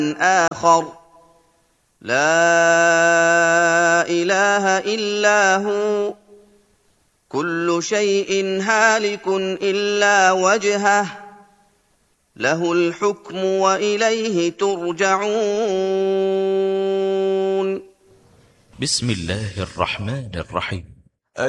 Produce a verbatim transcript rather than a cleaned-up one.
آخر لا إله إلا هو كل شيء هالك إلا وجهه له الحكم وإليه ترجعون. بسم الله الرحمن الرحيم.